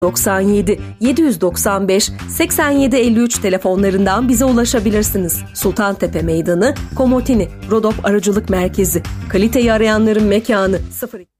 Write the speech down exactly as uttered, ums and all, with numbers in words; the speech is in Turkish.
doksan yedi yedi yüz doksan beş seksen yedi elli üç telefonlarından bize ulaşabilirsiniz. Sultantepe Meydanı, Komotini, Rodop Aracılık Merkezi. Kaliteyi arayanların mekanı. sıfır